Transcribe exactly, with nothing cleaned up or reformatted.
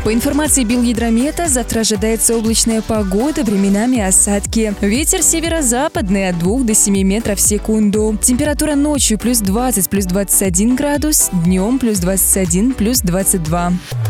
По информации Белгидромета, завтра ожидается облачная погода, временами осадки. Ветер северо-западный от двух до семи метров в секунду. Температура ночью плюс двадцать, плюс двадцать один градус, днем плюс двадцать один, плюс двадцать два.